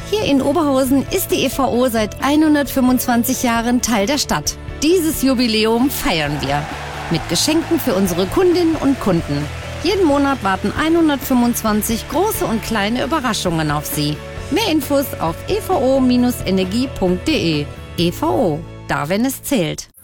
Hier in Oberhausen ist die EVO seit 125 Jahren Teil der Stadt. Dieses Jubiläum feiern wir mit Geschenken für unsere Kundinnen und Kunden. Jeden Monat warten 125 große und kleine Überraschungen auf Sie. Mehr Infos auf evo-energie.de. EVO, da wenn es zählt.